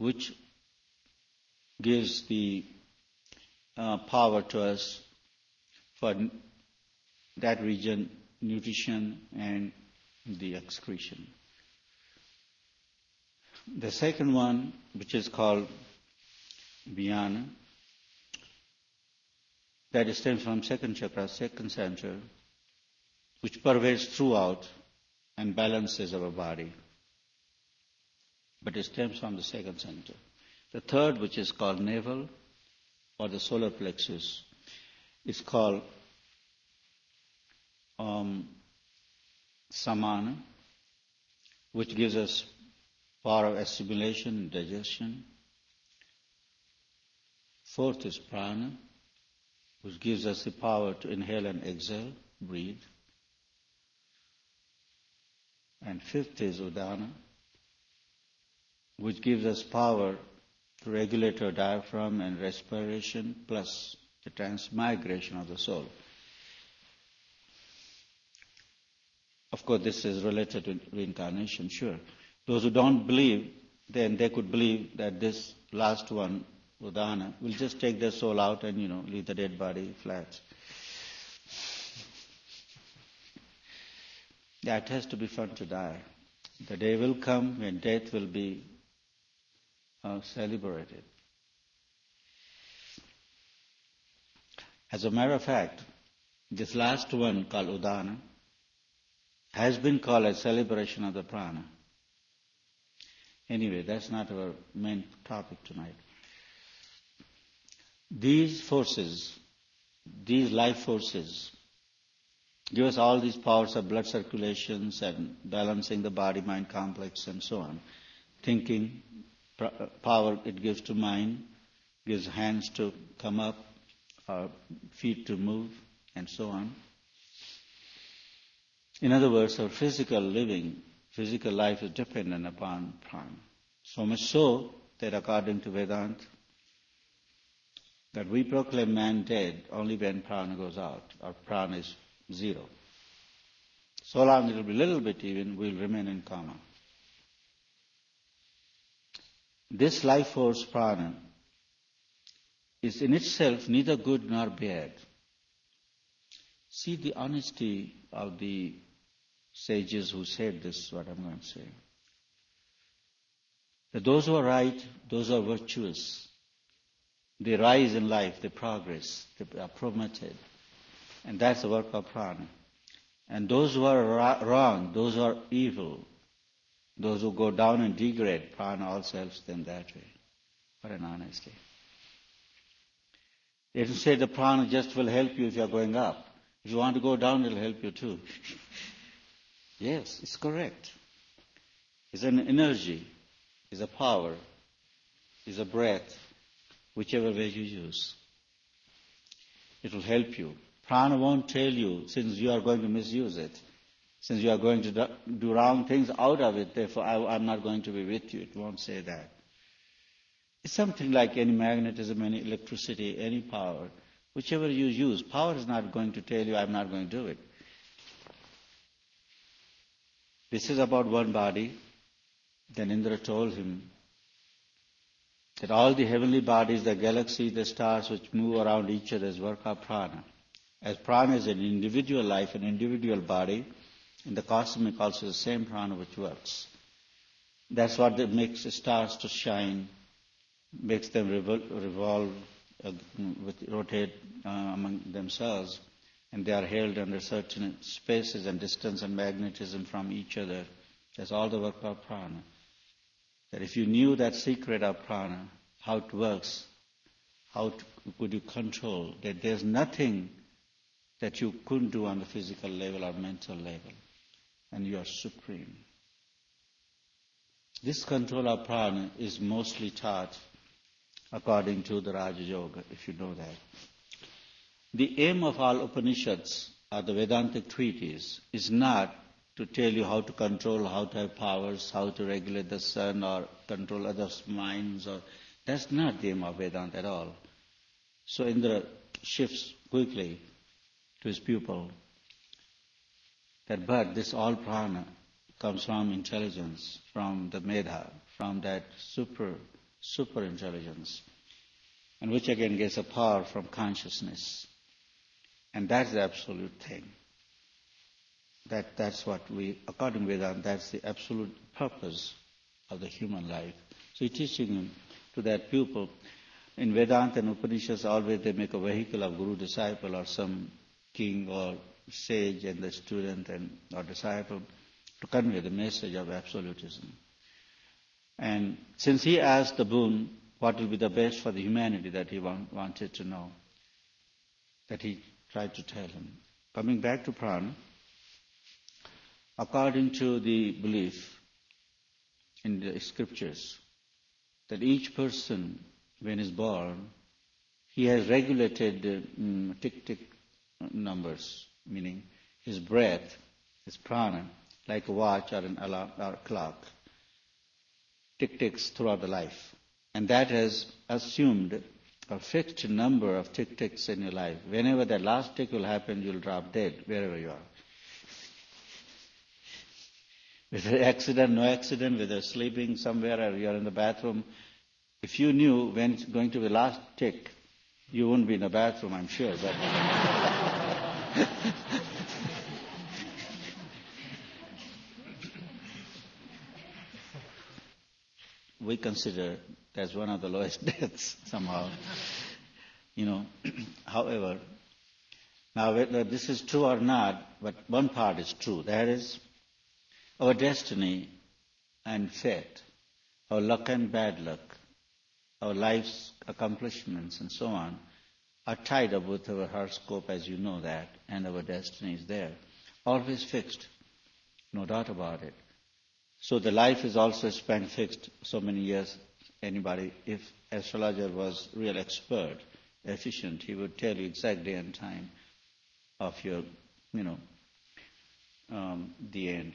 which gives the power to us for that region, nutrition and the excretion. The second one, which is called Vijnana, that stems from second chakra, second center, which pervades throughout and balances our body. But it stems from the second center. The third, which is called navel or the solar plexus, is called samana, which gives us power of assimilation, digestion. Fourth is prana, which gives us the power to inhale and exhale, breathe. And fifth is udana, which gives us power to regulate our diaphragm and respiration, plus the transmigration of the soul. Of course, this is related to reincarnation, sure. Those who don't believe, then they could believe that this last one, udana, will just take their soul out and, leave the dead body flat. Yeah, it has to be fun to die. The day will come when death will be celebrated. As a matter of fact, this last one called udana has been called a celebration of the prana. Anyway, that's not our main topic tonight. These forces, these life forces, give us all these powers of blood circulations and balancing the body-mind complex and so on. Thinking, power it gives to mind, gives hands to come up, feet to move, and so on. In other words, our physical living, physical life is dependent upon prana. So much so that according to Vedanta, that we proclaim man dead only when prana goes out, or prana is zero. So long it will be a little bit even, we will remain in coma. This life force prana is in itself neither good nor bad. See the honesty of the sages who said this, what I'm going to say. That those who are right, those who are virtuous, they rise in life, they progress, they are promoted. And that's the work of prana. And those who are wrong, those who are evil, those who go down and degrade, prana also helps them that way. What an honesty. They didn't say the prana just will help you if you are going up. If you want to go down, it will help you too. Yes, it's correct. It's an energy, it's a power, it's a breath, whichever way you use. It will help you. Prana won't tell you, since you are going to misuse it, since you are going to do wrong things out of it, therefore I'm not going to be with you. It won't say that. It's something like any magnetism, any electricity, any power. Whichever you use, power is not going to tell you, I'm not going to do it. This is about one body. Then Indra told him that all the heavenly bodies, the galaxies, the stars which move around each other is work of prana. As prana is an individual life, an individual body, in the cosmic also the same prana which works. That's what makes the stars to shine, makes them revolve, rotate among themselves, and they are held under certain spaces and distance and magnetism from each other. That's all the work of prana. That if you knew that secret of prana, how it works, could you control, that there's nothing that you couldn't do on the physical level or mental level, and you are supreme. This control of prana is mostly taught according to the Raja Yoga, if you know that. The aim of all Upanishads, or the Vedantic treaties, is not to tell you how to control, how to have powers, how to regulate the sun or control others' minds. That's not the aim of Vedanta at all. So Indra shifts quickly to his pupil but this all prana comes from intelligence, from the medha, from that super super intelligence, and which again gets a power from consciousness. And that's the absolute thing. That's what according to Vedanta, that's the absolute purpose of the human life. So he's teaching him to that pupil. In Vedanta and Upanishads, always they make a vehicle of guru-disciple or some king or sage and the student or disciple to convey the message of absolutism. And since he asked the boon, what will be the best for the humanity that he wanted to know, that he tried to tell him. Coming back to prana, according to the belief in the scriptures, that each person, when is born, he has regulated tick-tick numbers, meaning his breath, his prana, like a watch or an alarm or a clock, tick-ticks throughout the life. And that has assumed a fixed number of tick-ticks in your life. Whenever that last tick will happen, you'll drop dead, wherever you are. Whether accident, no accident, whether sleeping somewhere or you're in the bathroom, if you knew when it's going to be the last tick, you wouldn't be in the bathroom, I'm sure. But we consider that's one of the lowest deaths somehow. However, now whether this is true or not, but one part is true. That is, our destiny and fate, our luck and bad luck, our life's accomplishments and so on, are tied up with our horoscope, as you know that, and our destiny is there. Always fixed, no doubt about it. So the life is also spent fixed so many years. Anybody, if astrologer was real expert, efficient, he would tell you exact day and time of your, the end.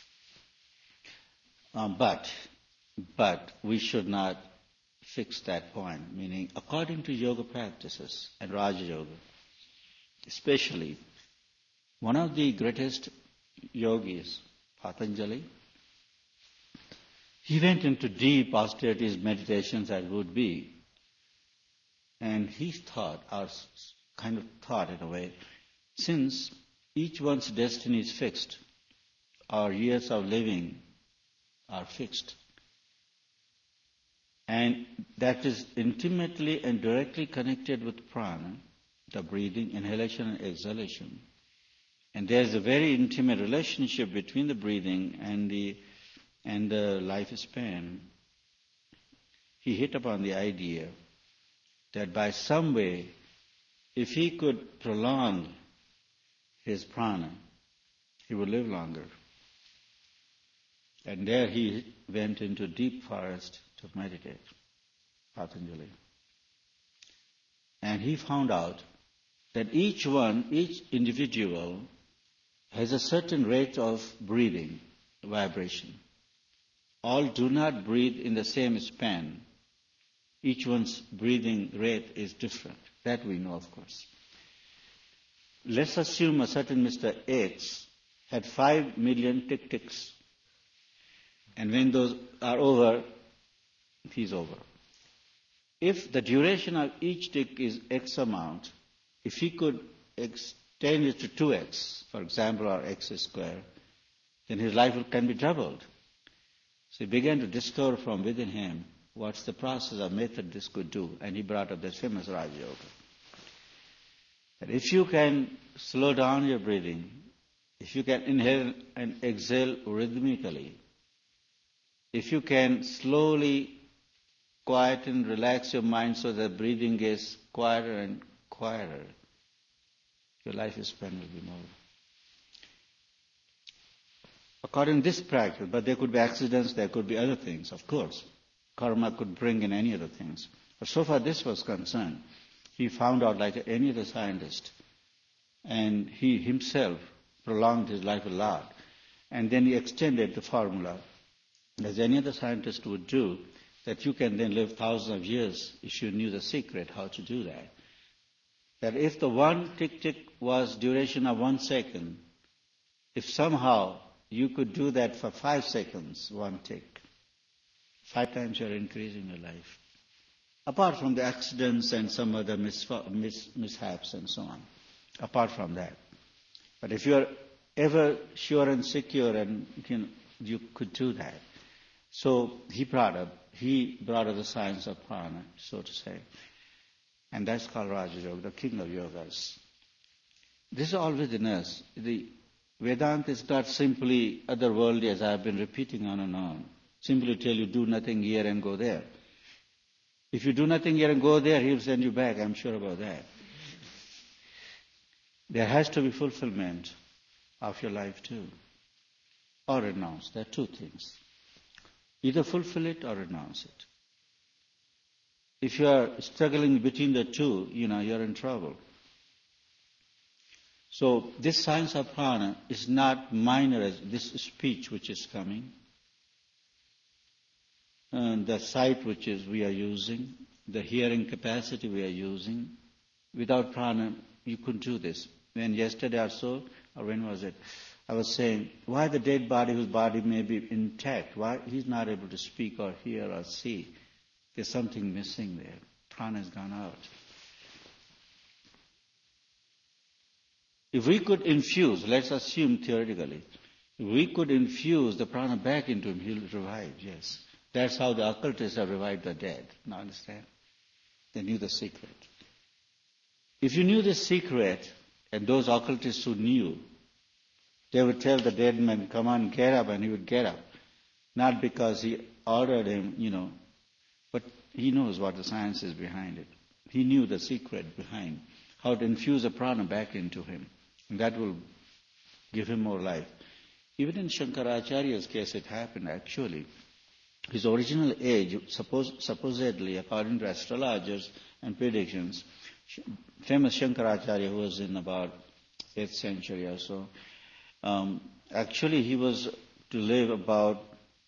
But we should not fix that point, meaning according to yoga practices and Raja Yoga, especially, one of the greatest yogis, Patanjali, he went into deep austerities, meditations as would be, and he thought, or kind of thought in a way, since each one's destiny is fixed, our years of living are fixed, and that is intimately and directly connected with prana, the breathing, inhalation and exhalation. And there is a very intimate relationship between the breathing and the lifespan. He hit upon the idea that by some way, if he could prolong his prana, he would live longer. And there he went into deep forest to meditate, Patanjali. And he found out that each individual has a certain rate of breathing, vibration. All do not breathe in the same span. Each one's breathing rate is different. That we know, of course. Let's assume a certain Mr. X had 5 million tick-ticks. And when those are over, he's over. If the duration of each tick is X amount, if he could extend it to 2X, for example, or X square, then his life can be doubled. So he began to discover from within him what's the process or method this could do. And he brought up this famous Raja Yoga. That if you can slow down your breathing, if you can inhale and exhale rhythmically, if you can slowly quieten, relax your mind so that breathing gets quieter and quieter, your lifespan will be more. According to this practice, but there could be accidents, there could be other things, of course. Karma could bring in any other things. But so far this was concerned. He found out like any other scientist. And he himself prolonged his life a lot. And then he extended the formula, as any other scientist would do, that you can then live thousands of years if you knew the secret how to do that. That if the one tick-tick was duration of 1 second, if somehow you could do that for 5 seconds, one tick, 5 times you're increasing your life. Apart from the accidents and some other mishaps and so on. Apart from that. But if you're ever sure and secure and you could do that. So he brought up the science of prana, so to say. And that's called Raja Yoga, the king of yogas. This is all within us. The Vedanta is not simply otherworldly, as I have been repeating on and on. Simply tell you, do nothing here and go there. If you do nothing here and go there, he'll send you back, I'm sure about that. There has to be fulfillment of your life too. Or renounce. There are two things. Either fulfill it or renounce it. If you are struggling between the two, you're in trouble. So this science of prana is not minor as this speech which is coming, and the sight which is we are using, the hearing capacity we are using. Without prana, you couldn't do this. When yesterday or so, or when was it, I was saying, why the dead body whose body may be intact, why he's not able to speak or hear or see? There's something missing there. Prana has gone out. If we could infuse, let's assume theoretically, if we could infuse the prana back into him, he'll revive, yes. That's how the occultists have revived the dead. Now understand? They knew the secret. If you knew the secret, and those occultists who knew, they would tell the dead man, come on, get up, and he would get up. Not because he ordered him, but he knows what the science is behind it. He knew the secret behind how to infuse a prana back into him. And that will give him more life. Even in Shankaracharya's case, it happened actually. His original age, supposedly, according to astrologers and predictions, famous Shankaracharya, who was in about 8th century or so, actually he was to live about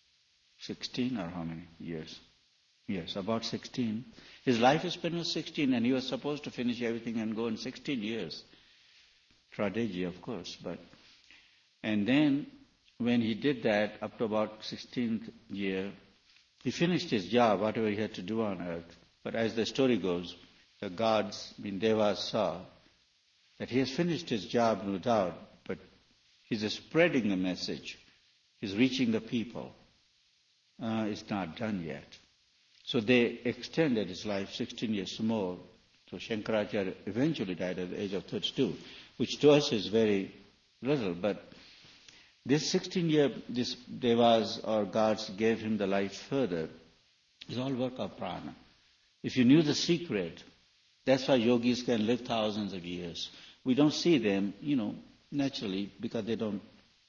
16 or how many years? Yes, about 16. His life span was 16 and he was supposed to finish everything and go in 16 years. Tragedy, of course, and then when he did that, up to about 16th year, he finished his job, whatever he had to do on earth. But as the story goes, the gods, Devas, saw that he has finished his job, no doubt, but he's spreading the message. He's reaching the people. It's not done yet. So they extended his life 16 years more. So Shankaracharya eventually died at the age of 32, which to us is very little, but this 16-year, this devas or gods gave him the life further. It's all work of prana. If you knew the secret, that's why yogis can live thousands of years. We don't see them, naturally, because they don't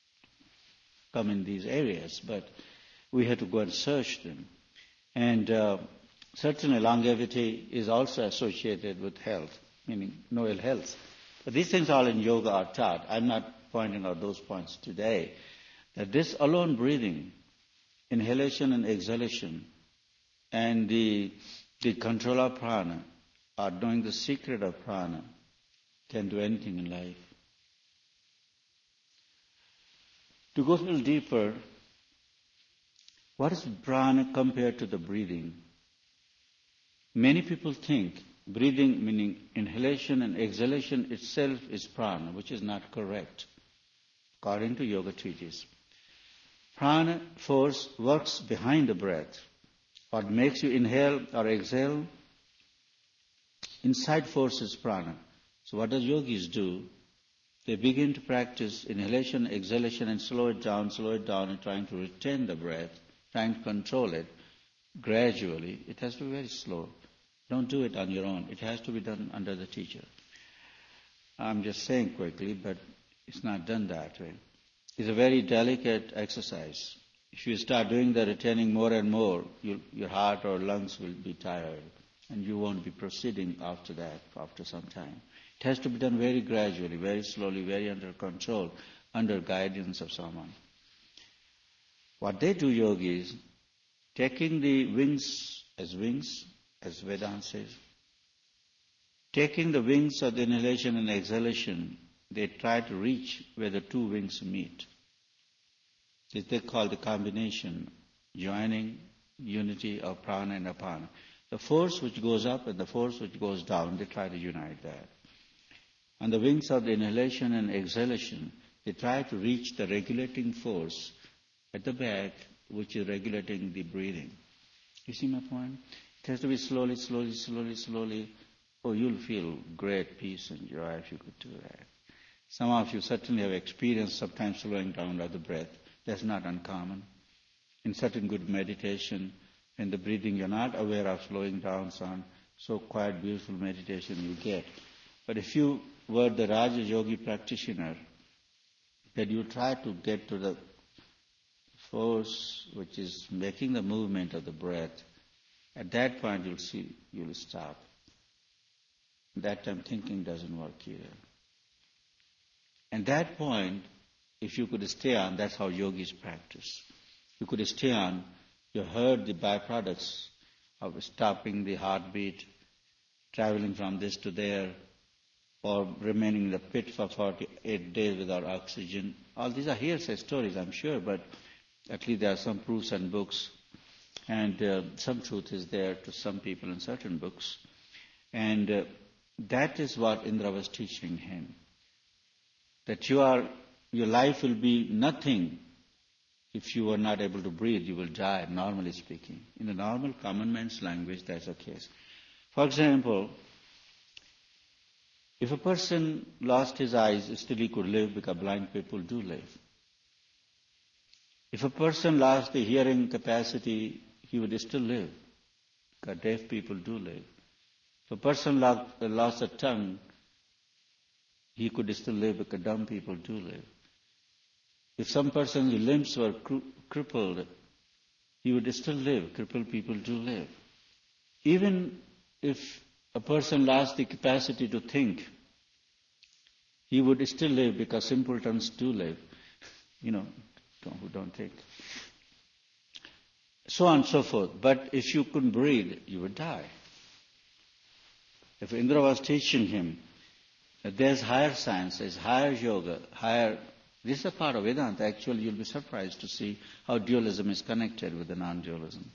come in these areas, but we have to go and search them. And certainly longevity is also associated with health, meaning no ill health. But these things all in yoga are taught. I'm not pointing out those points today. That this alone breathing, inhalation and exhalation, and the control of prana, or knowing the secret of prana, can do anything in life. To go a little deeper, what is prana compared to the breathing? Many people think breathing, meaning inhalation and exhalation itself, is prana, which is not correct, according to yoga treatise. Prana force works behind the breath. What makes you inhale or exhale? Inside force is prana. So what does yogis do? They begin to practice inhalation, exhalation, and slow it down, and trying to retain the breath, trying to control it gradually. It has to be very slow. Don't do it on your own. It has to be done under the teacher. I'm just saying quickly, but it's not done that way. It's a very delicate exercise. If you start doing the retaining more and more, your heart or lungs will be tired, and you won't be proceeding after that, after some time. It has to be done very gradually, very slowly, very under control, under guidance of someone. What they do, yogis, taking the wings, as Vedanta says, taking the wings of the inhalation and exhalation, they try to reach where the two wings meet. This they call the combination, joining unity of prana and apana. The force which goes up and the force which goes down, they try to unite that. On the wings of the inhalation and exhalation, they try to reach the regulating force at the back, which is regulating the breathing. You see my point? It has to be slowly, slowly, slowly, slowly. Oh, you'll feel great peace and joy if you could do that. Some of you certainly have experienced sometimes slowing down of the breath. That's not uncommon. In certain good meditation, in the breathing, you're not aware of slowing down, so quiet, beautiful meditation you get. But if you were the Raja Yogi practitioner, that you try to get to the force which is making the movement of the breath, at that point you'll stop. At that time thinking doesn't work either. At that point, if you could stay on, that's how yogis practice. You could stay on, you heard the byproducts of stopping the heartbeat, traveling from this to there, or remaining in the pit for 48 days without oxygen. All these are hearsay stories, I'm sure, but at least there are some proofs and books, and some truth is there to some people in certain books. And that is what Indra was teaching him. That your life will be nothing if you are not able to breathe. You will die, normally speaking. In a normal common man's language, that's the case. For example, if a person lost his eyes, still he could live because blind people do live. If a person lost the hearing capacity, he would still live because deaf people do live. If a person lost a tongue, he could still live because dumb people do live. If some person's limbs were crippled, he would still live. Crippled people do live. Even if a person lost the capacity to think, he would still live because simpletons do live. Who don't think. So on and so forth. But if you couldn't breathe, you would die. If Indra was teaching him that there's higher science, there's higher yoga, this is a part of Vedanta. Actually, you'll be surprised to see how dualism is connected with the non-dualism.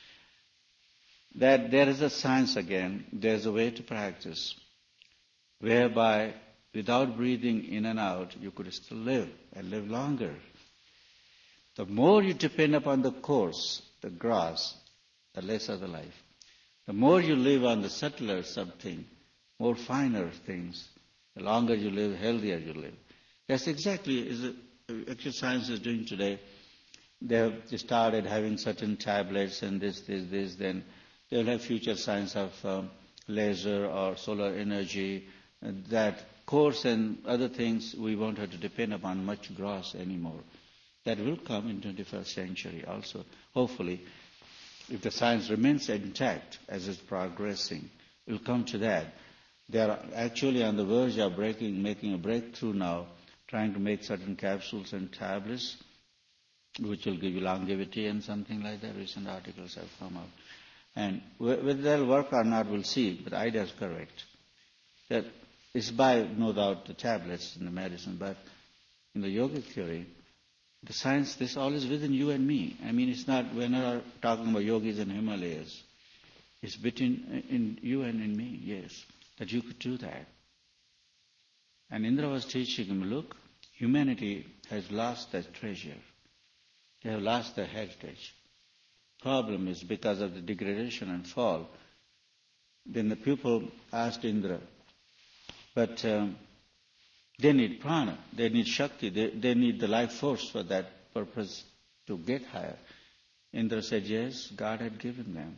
That there is a science again, there's a way to practice, whereby without breathing in and out, you could still live and live longer. The more you depend upon the coarse, the gross, the lesser the life. The more you live on the subtler something, more finer things, the longer you live, healthier you live. That's exactly actually science is doing today. They have started having certain tablets and this, then they'll have future science of laser or solar energy. That course and other things we won't have to depend upon much gross anymore. That will come in 21st century also. Hopefully, if the science remains intact as it's progressing, we'll come to that. They are actually on the verge of making a breakthrough now, trying to make certain capsules and tablets, which will give you longevity and something like that. Recent articles have come out. And whether they'll work or not, we'll see, but the idea is correct. That it's by, no doubt, the tablets and the medicine, but in the yogic theory, the science, this all is within you and me. I mean, it's not, we're not talking about yogis in Himalayas. It's between in you and in me, yes, that you could do that. And Indra was teaching him, look, humanity has lost their treasure. They have lost their heritage. Problem is because of the degradation and fall. Then the pupil asked Indra, but they need prana, they need shakti, they need the life force for that purpose to get higher. Indra said, yes, God had given them.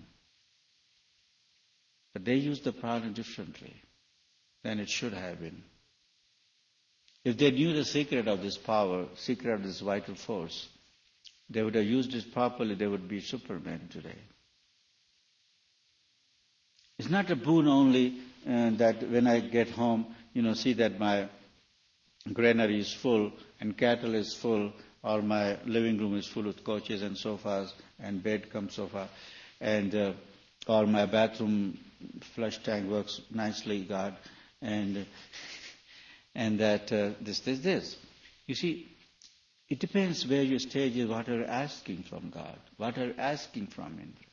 But they used the prana differently than it should have been. If they knew the secret of this power, secret of this vital force, they would have used it properly, they would be Superman today. It's not a boon only that when I get home, see that my granary is full and cattle is full, or my living room is full with couches and sofas and bed cum sofa, and or my bathroom flush tank works nicely, God, and that this. You see, It depends where your stage is, what are you asking from God, what are you asking from Indra.